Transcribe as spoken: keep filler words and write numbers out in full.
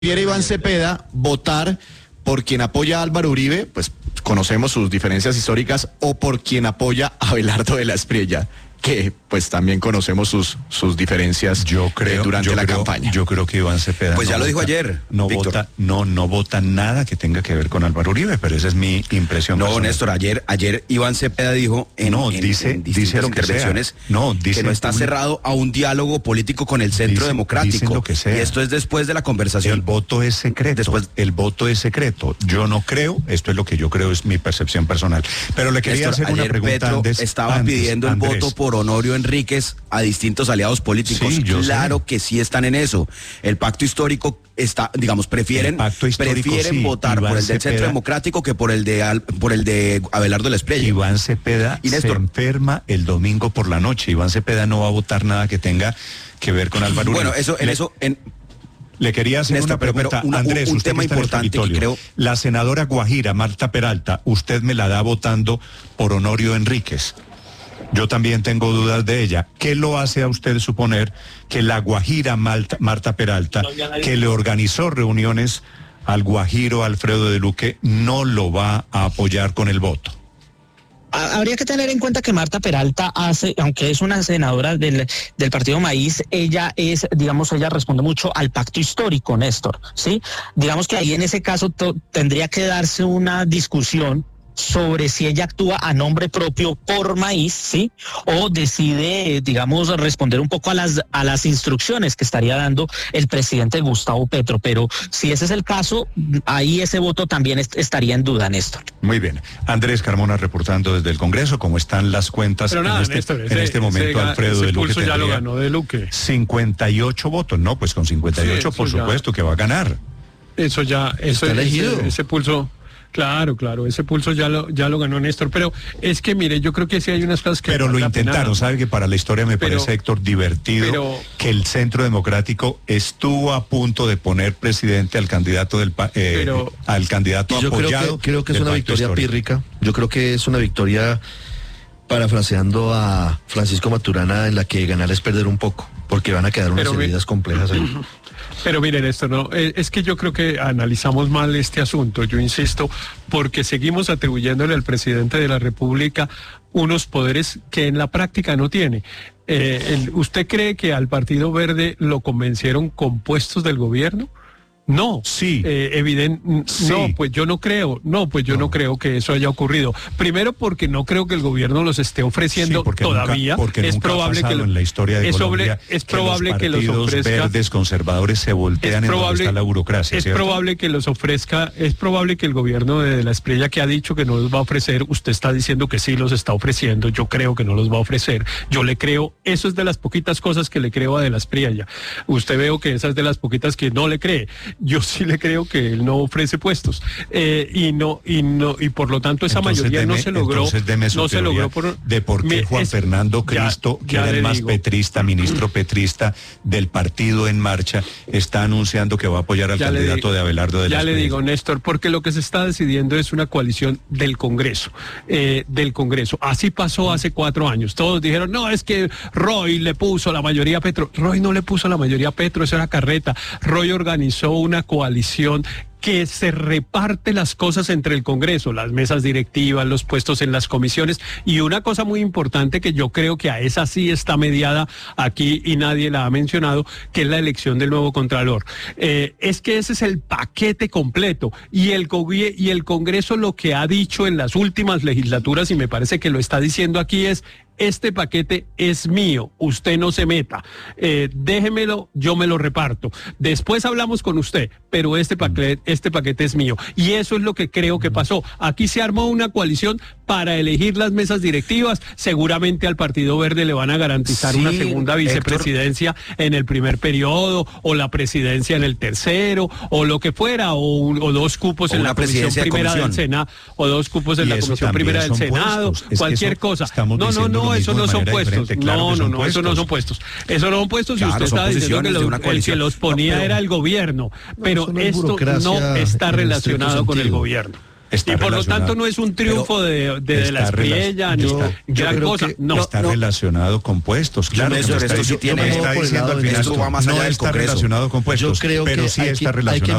Prefiere Iván Cepeda votar por quien apoya a Álvaro Uribe, pues conocemos sus diferencias históricas, o por quien apoya a Abelardo de la Espriella, que pues también conocemos sus sus diferencias yo creo, eh, durante yo la creo, campaña. Yo creo que Iván Cepeda pues no ya lo vota, dijo ayer, no Víctor. vota, no, no vota nada que tenga que ver con Álvaro Uribe, pero esa es mi impresión. No, personal. Néstor, ayer, ayer Iván Cepeda dijo en, no, en, dice, en dice distintas lo que intervenciones sea. No, dice que no está público, cerrado a un diálogo político con el Centro dice, Democrático. Lo que sea. Y esto es después de la conversación. El voto es secreto. Después, el voto es secreto. Yo no creo, esto es lo que yo creo, es mi percepción personal. Pero le quería Néstor, hacer una ayer pregunta. Petro Andrés, estaba antes, pidiendo el Andrés. voto por Honorio Enríquez a distintos aliados políticos. Sí, yo claro sé. que sí están en eso. El pacto histórico está, digamos, prefieren, prefieren sí. votar Iván por el del Cepeda, Centro Democrático que por el de Al, por el de Abelardo de la Espriella. Iván Cepeda y Néstor, se enferma el domingo por la noche. Iván Cepeda no va a votar nada que tenga que ver con Álvaro Uribe. Bueno, eso, en le, eso, en, le quería hacer Néstor, una pero, pregunta, pero una, Andrés, un, un usted tema que está en el importante que Capitolio. creo. La senadora Guajira, Marta Peralta, usted me la da votando por Honorio Enríquez. Yo también tengo dudas de ella. ¿Qué lo hace a usted suponer que la Guajira Malta, Marta Peralta, que le organizó reuniones al guajiro Alfredo de Luque, no lo va a apoyar con el voto? Habría que tener en cuenta que Marta Peralta hace, aunque es una senadora del, del Partido Maíz, ella es, digamos, ella responde mucho al pacto histórico, Néstor, ¿sí? Digamos que ahí en ese caso to, tendría que darse una discusión sobre si ella actúa a nombre propio por Maíz, ¿sí? O decide, digamos, responder un poco a las a las instrucciones que estaría dando el presidente Gustavo Petro. Pero si ese es el caso, ahí ese voto también est- estaría en duda, Néstor. Muy bien. Andrés Carmona reportando desde el Congreso, ¿cómo están las cuentas? Pero nada, en este, Néstor, ese, en este momento, ese, Alfredo ese de Luque pulso ya lo tendría ganó de Luque. cincuenta y ocho votos. No, pues con cincuenta y ocho, Sí, por ya, supuesto que va a ganar. Eso ya, eso, Está elegido. ese, ese pulso... Claro, claro, ese pulso ya lo ya lo ganó Néstor, pero es que mire, yo creo que sí hay unas cosas que... Pero lo intentaron, ¿sabe? Que para la historia me pero, parece, Héctor, divertido pero, que el Centro Democrático estuvo a punto de poner presidente al candidato del eh, pero, al candidato yo apoyado. Creo que, creo que es del una pacto victoria histórico. pírrica. Yo creo que es una victoria, parafraseando a Francisco Maturana, en la que ganar es perder un poco, porque van a quedar unas pero, heridas complejas ahí. Pero miren esto, no, es que yo creo que analizamos mal este asunto, yo insisto, porque seguimos atribuyéndole al presidente de la República unos poderes que en la práctica no tiene. Eh, el, ¿Usted cree que al Partido Verde lo convencieron con puestos del gobierno? No, sí, eh, evidente, sí. no, pues yo no creo, no, pues yo no. no creo que eso haya ocurrido. Primero porque no creo que el gobierno los esté ofreciendo sí, porque todavía. Nunca, porque es nunca probable ha pasado que lo, en la historia de es Colombia sobre, es que probable los que los ofrezca. verdes conservadores se voltean en donde está la burocracia. Es ¿cierto? probable que los ofrezca, es probable que el gobierno de la Espriella, que ha dicho que no los va a ofrecer, usted está diciendo que sí los está ofreciendo. Yo creo que no los va a ofrecer. Yo le creo, eso es de las poquitas cosas que le creo a de la Espriella. Usted veo que esa es de las poquitas que no le cree. Yo sí le creo que él no ofrece puestos eh, y no y no y por lo tanto esa entonces mayoría deme, no se logró no se logró por de por qué Juan es, Fernando Cristo, ya, que ya era el más digo. petrista, ministro petrista del partido En Marcha, está anunciando que va a apoyar al ya candidato digo, de Abelardo de la Ya Espriella. le digo, Néstor, porque lo que se está decidiendo es una coalición del Congreso, eh, del Congreso. Así pasó hace cuatro años. Todos dijeron, no, es que Roy le puso la mayoría a Petro. Roy no le puso la mayoría a Petro, eso era carreta. Roy organizó una coalición que se reparte las cosas entre el Congreso, las mesas directivas, los puestos en las comisiones, y una cosa muy importante que yo creo que a esa sí está mediada aquí y nadie la ha mencionado, que es la elección del nuevo Contralor. Eh, es que ese es el paquete completo, y el, y el Congreso lo que ha dicho en las últimas legislaturas, y me parece que lo está diciendo aquí, es: este paquete es mío, usted no se meta, eh, déjemelo, yo me lo reparto. Después hablamos con usted, pero este paquete, este paquete es mío. Y eso es lo que creo que pasó. Aquí se armó una coalición para elegir las mesas directivas. Seguramente al Partido Verde le van a garantizar sí, una segunda vicepresidencia Héctor. en el primer periodo, o la presidencia en el tercero, o lo que fuera, o, un, o dos cupos o en la comisión primera del Senado, o dos cupos en la comisión primera del Senado, cualquier cosa. No, no, no, eso no son puestos. No, no, no, eso no son puestos. Eso no son puestos, y usted está diciendo que los, el que los ponía era el gobierno, pero esto no está relacionado con el gobierno. Está y por lo relacionado. tanto no es un triunfo Pero de, de, de la Está Espriella ni relacionado. gran creo cosa. que No, está no. relacionado con puestos, claro. Néstor, que me está esto sí diciendo- tiene- me está por el diciendo lado al de final, esto va más no allá del está Congreso. relacionado con puestos, Yo creo pero que sí hay que- está hay que relacionado